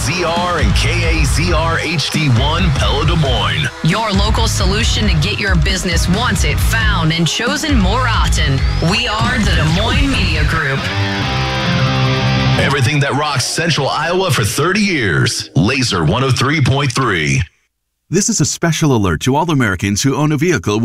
KAZR and KAZR HD1 Pella Des Moines. Your local solution to get your business wanted, found, and chosen more often. We are the Des Moines Media Group. Everything that rocks Central Iowa for 30 years. Laser 103.3. This is a special alert to all Americans who own a vehicle